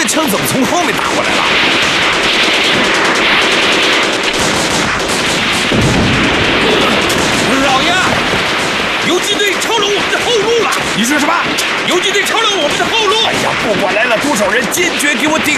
枪怎么从后面打过来了？ 老爷，游击队抄了我们的后路了！ 你说什么？ 游击队抄了我们的后路！ 哎呀，不管来了多少人，坚决给我顶